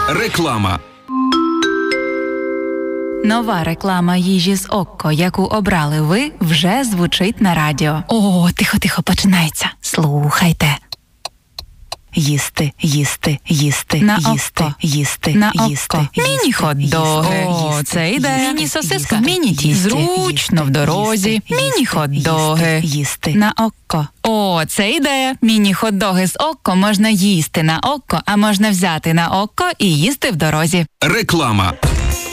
Реклама. Нова реклама їжі з Окко, яку обрали ви, вже звучить на радіо. О, тихо, починається. Слухайте. Їсти, їсти, їсти, на їсти, Окко. їсти, На їсти, Окко. їсти, Міні-хот-доги. їсти, О, це ідея. їсти, Міні-сосиска. їсти, Міні-тісті. їсти, Зручно в дорозі. їсти, Міні-хот-доги. їсти. На Окко. О, це ідея. Міні-хот-доги з Окко можна їсти на Окко, а можна взяти на Окко і їсти в дорозі. Реклама.